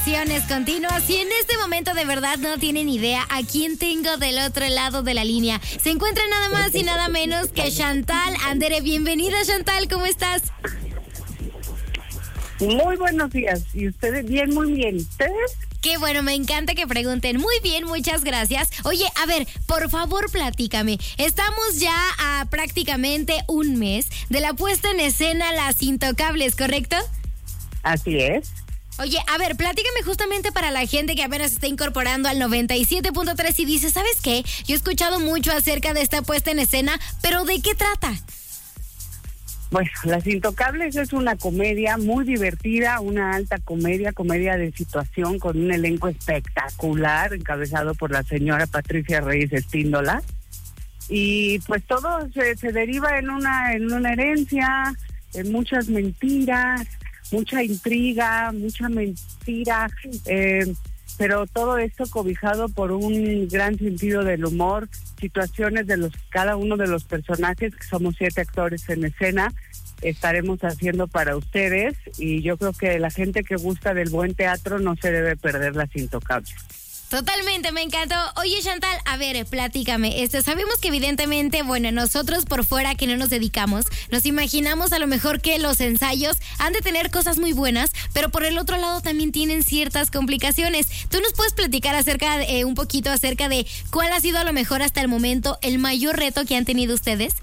Continuas y en este momento de verdad no tienen idea a quién tengo del otro lado de la línea. Se encuentra nada más y nada menos que Chantal Andere. Bienvenida, Chantal, ¿cómo estás? Muy buenos días. ¿Y ustedes? Bien, muy bien. ¿Ustedes? Qué bueno, me encanta que pregunten. Muy bien, muchas gracias. Oye, a ver, por favor, platícame. Estamos ya a prácticamente un mes de la puesta en escena Las Intocables, ¿correcto? Así es. Oye, a ver, platícame justamente para la gente que apenas se está incorporando al 97.3 y dice, ¿sabes qué? Yo he escuchado mucho acerca de esta puesta en escena, pero ¿de qué trata? Bueno, Las Intocables es una comedia muy divertida, una alta comedia de situación con un elenco espectacular, encabezado por la señora Patricia Reyes Espíndola. Y pues todo se deriva en una herencia, en muchas mentiras, mucha intriga, mucha mentira, pero todo esto cobijado por un gran sentido del humor, situaciones de cada uno de los personajes, que somos 7 actores en escena, estaremos haciendo para ustedes, y yo creo que la gente que gusta del buen teatro no se debe perder Las Intocables. Totalmente, me encantó. Oye, Chantal, a ver, platícame. Sabemos que evidentemente, bueno, nosotros por fuera que no nos dedicamos, nos imaginamos a lo mejor que los ensayos han de tener cosas muy buenas, pero por el otro lado también tienen ciertas complicaciones. ¿Tú nos puedes platicar un poquito acerca de cuál ha sido a lo mejor hasta el momento el mayor reto que han tenido ustedes?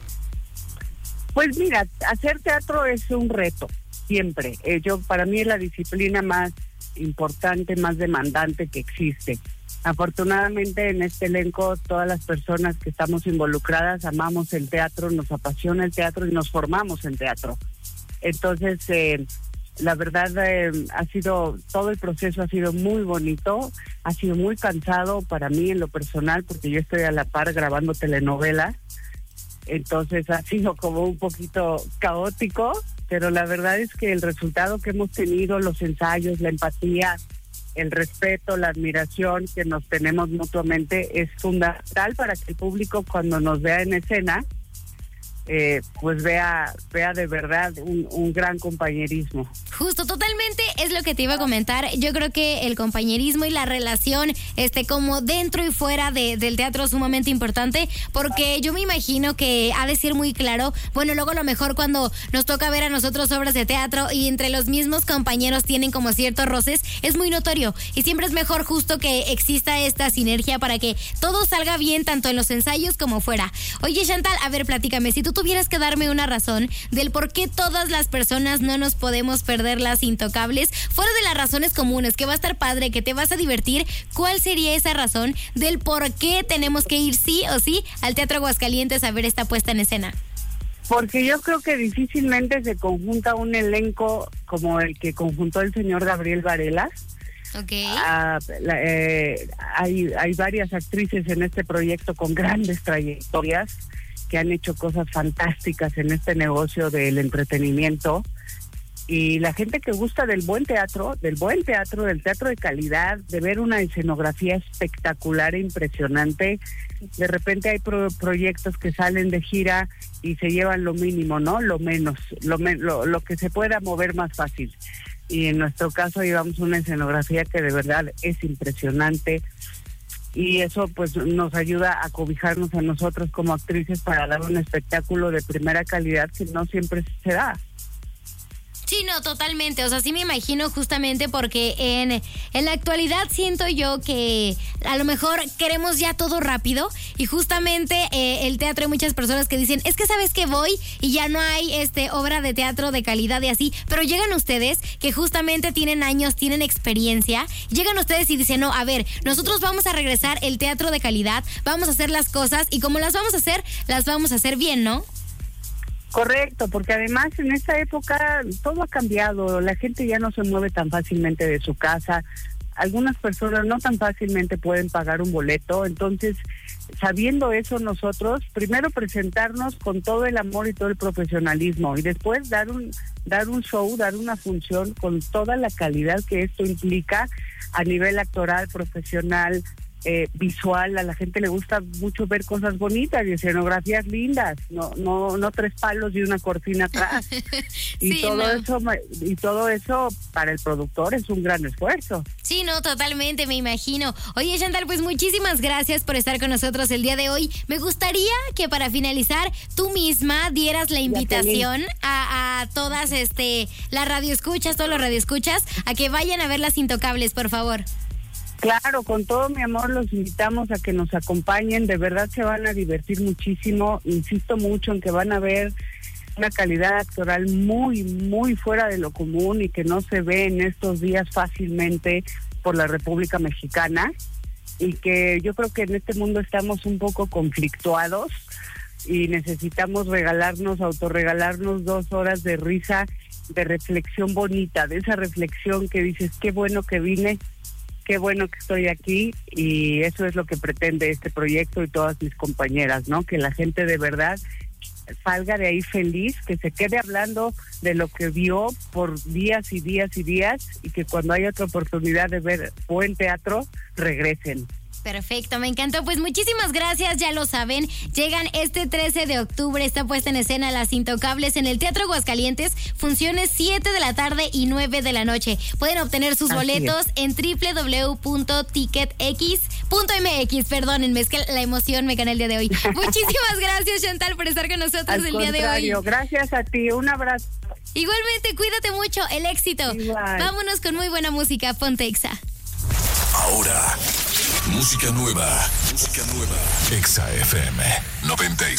Pues mira, hacer teatro es un reto, siempre. Para mí es la disciplina más importante, más demandante que existe. Afortunadamente en este elenco todas las personas que estamos involucradas amamos el teatro, nos apasiona el teatro y nos formamos en teatro. Entonces, la verdad todo el proceso ha sido muy bonito, ha sido muy cansado para mí en lo personal, porque yo estoy a la par grabando telenovelas. Entonces ha sido como un poquito caótico, pero la verdad es que el resultado que hemos tenido, los ensayos, la empatía, el respeto, la admiración que nos tenemos mutuamente es fundamental para que el público, cuando nos vea en escena, pues vea de verdad un gran compañerismo. Justo, totalmente es lo que te iba a comentar. Yo creo que el compañerismo y la relación como dentro y fuera del teatro es sumamente importante, porque yo me imagino que ha de ser muy claro, bueno, luego a lo mejor cuando nos toca ver a nosotros obras de teatro y entre los mismos compañeros tienen como ciertos roces, es muy notorio y siempre es mejor justo que exista esta sinergia para que todo salga bien tanto en los ensayos como fuera. Oye, Chantal, a ver, platícame, si tú tuvieras que darme una razón del por qué todas las personas no nos podemos perder Las Intocables, fuera de las razones comunes, que va a estar padre, que te vas a divertir, ¿cuál sería esa razón del por qué tenemos que ir sí o sí al Teatro Aguascalientes a ver esta puesta en escena? Porque yo creo que difícilmente se conjunta un elenco como el que conjuntó el señor Gabriel Varela. Okay. Hay varias actrices en este proyecto con grandes trayectorias que han hecho cosas fantásticas en este negocio del entretenimiento, y la gente que gusta del teatro de calidad, de ver una escenografía espectacular e impresionante. De repente hay proyectos que salen de gira y se llevan lo mínimo, ¿no? Lo menos, lo que se pueda mover más fácil. Y en nuestro caso llevamos una escenografía que de verdad es impresionante, y eso pues nos ayuda a cobijarnos a nosotros como actrices para dar un espectáculo de primera calidad que no siempre se da. Sí, no, totalmente. O sea, sí me imagino, justamente porque en la actualidad siento yo que a lo mejor queremos ya todo rápido, y justamente el teatro, hay muchas personas que dicen, es que sabes que voy y ya no hay obra de teatro de calidad y así, pero llegan ustedes que justamente tienen años, tienen experiencia, llegan ustedes y dicen, no, a ver, nosotros vamos a regresar el teatro de calidad, vamos a hacer las cosas, y como las vamos a hacer bien, ¿no? Correcto, porque además en esta época todo ha cambiado, la gente ya no se mueve tan fácilmente de su casa, algunas personas no tan fácilmente pueden pagar un boleto. Entonces, sabiendo eso, nosotros primero presentarnos con todo el amor y todo el profesionalismo, y después dar un show, dar una función con toda la calidad que esto implica a nivel actoral, profesional, visual. A la gente le gusta mucho ver cosas bonitas y escenografías lindas, no 3 palos y una cortina atrás. Y sí, todo eso para el productor es un gran esfuerzo. Sí, no, totalmente, me imagino. Oye, Chantal, pues muchísimas gracias por estar con nosotros el día de hoy. Me gustaría que para finalizar tú misma dieras la invitación a todas las radioescuchas, todos los radioescuchas, a que vayan a ver Las Intocables, por favor. Claro, con todo mi amor los invitamos a que nos acompañen, de verdad se van a divertir muchísimo, insisto mucho en que van a ver una calidad actoral muy, muy fuera de lo común y que no se ve en estos días fácilmente por la República Mexicana, y que yo creo que en este mundo estamos un poco conflictuados y necesitamos autorregalarnos 2 horas de risa, de reflexión bonita, de esa reflexión que dices, qué bueno que vine, qué bueno que estoy aquí, y eso es lo que pretende este proyecto y todas mis compañeras, ¿no? Que la gente de verdad salga de ahí feliz, que se quede hablando de lo que vio por días y días y días, y que cuando haya otra oportunidad de ver buen teatro, regresen. Perfecto, me encantó. Pues muchísimas gracias, ya lo saben. Llegan este 13 de octubre, está puesta en escena Las Intocables en el Teatro Aguascalientes. Funciones 7 de la tarde y 9 de la noche. Pueden obtener sus boletos en www.ticketx.mx. Perdónenme, es que la emoción me gana el día de hoy. Muchísimas gracias, Chantal, por estar con nosotros el día de hoy. Gracias a ti, un abrazo. Igualmente, cuídate mucho, el éxito. Igual. Vámonos con muy buena música, ponte Exa. Ahora, música nueva. Exa FM 96.